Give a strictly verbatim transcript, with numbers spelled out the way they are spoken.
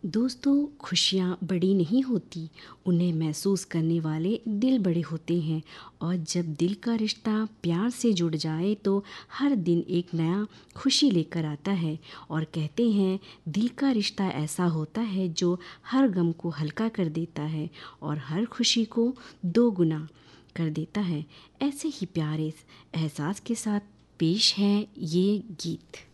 दोस्तों, खुशियाँ बड़ी नहीं होती, उन्हें महसूस करने वाले दिल बड़े होते हैं। और जब दिल का रिश्ता प्यार से जुड़ जाए तो हर दिन एक नया खुशी लेकर आता है। और कहते हैं दिल का रिश्ता ऐसा होता है जो हर गम को हल्का कर देता है और हर खुशी को दो गुना कर देता है। ऐसे ही प्यारे एहसास के साथ पेश है ये गीत।